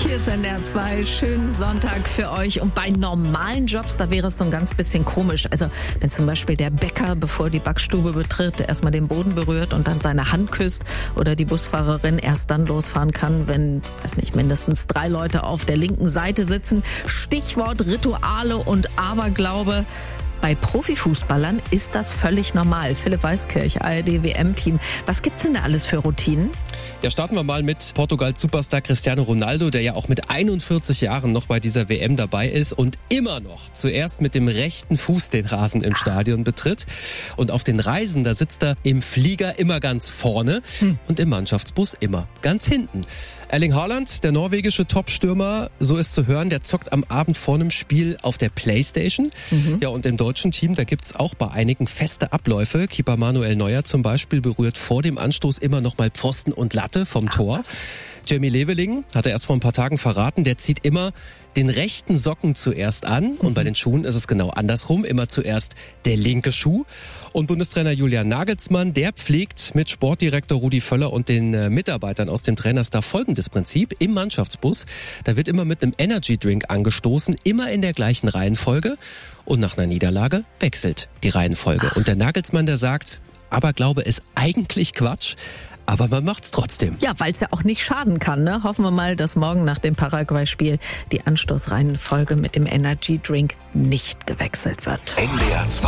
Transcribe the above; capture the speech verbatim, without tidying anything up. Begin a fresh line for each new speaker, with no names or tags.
Hier ist N D R zwei. Schönen Sonntag für euch. Und bei normalen Jobs, da wäre es so ein ganz bisschen komisch. Also wenn zum Beispiel der Bäcker, bevor die Backstube betritt, erstmal den Boden berührt und dann seine Hand küsst, oder die Busfahrerin erst dann losfahren kann, wenn, weiß nicht, mindestens drei Leute auf der linken Seite sitzen. Stichwort Rituale und Aberglaube. Bei Profifußballern ist das völlig normal. Philipp Weiskirch, A R D-W M-Team. Was gibt's denn da alles für Routinen?
Ja, starten wir mal mit Portugals Superstar Cristiano Ronaldo, der ja auch mit einundvierzig Jahren noch bei dieser W M dabei ist und immer noch zuerst mit dem rechten Fuß den Rasen im Stadion betritt. Und auf den Reisen, da sitzt er im Flieger immer ganz vorne hm. und im Mannschaftsbus immer ganz hinten. Erling Haaland, der norwegische Top-Stürmer, so ist zu hören, der zockt am Abend vor einem Spiel auf der Playstation. Mhm. Ja, und im deutschen Team, da gibt's auch bei einigen feste Abläufe. Keeper Manuel Neuer zum Beispiel berührt vor dem Anstoß immer noch mal Pfosten und Latte vom Ach, Tor. Was? Jamie Leveling hat er erst vor ein paar Tagen verraten, der zieht immer den rechten Socken zuerst an. Und bei den Schuhen ist es genau andersrum. Immer zuerst der linke Schuh. Und Bundestrainer Julian Nagelsmann, der pflegt mit Sportdirektor Rudi Völler und den äh, Mitarbeitern aus dem Trainerstab folgendes Prinzip. Im Mannschaftsbus, da wird immer mit einem Energy Drink angestoßen, immer in der gleichen Reihenfolge. Und nach einer Niederlage wechselt die Reihenfolge. Ach. Und der Nagelsmann, der sagt, Aberglaube ist eigentlich Quatsch. Aber man macht's trotzdem. Ja, weil es ja auch nicht schaden kann, ne? Hoffen wir mal, dass morgen nach dem Paraguay-Spiel die Anstoßreihenfolge mit dem Energy Drink nicht gewechselt wird.
N D R zwei.